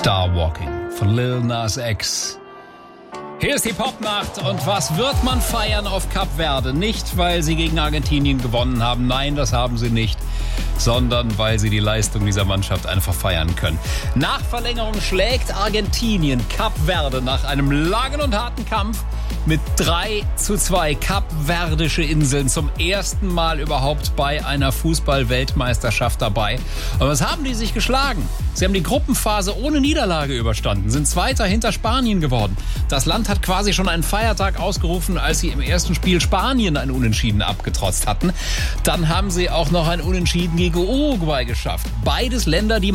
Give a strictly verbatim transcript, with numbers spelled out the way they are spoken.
Star Walking von Lil Nas X. Hier ist die Popnacht und was wird man feiern auf Kap Verde? Nicht, weil sie gegen Argentinien gewonnen haben, nein, das haben sie nicht, sondern weil sie die Leistung dieser Mannschaft einfach feiern können. Nach Verlängerung schlägt Argentinien Kap Verde nach einem langen und harten Kampf mit drei zu zwei. Kapverdische Inseln zum ersten Mal überhaupt bei einer Fußball-Weltmeisterschaft dabei. Und was haben die sich geschlagen? Sie haben die Gruppenphase ohne Niederlage überstanden, sind Zweiter hinter Spanien geworden. Das Land hat quasi schon einen Feiertag ausgerufen, als sie im ersten Spiel Spanien ein Unentschieden abgetrotzt hatten. Dann haben sie auch noch ein Unentschieden gegen Uruguay geschafft. Beides Länder, die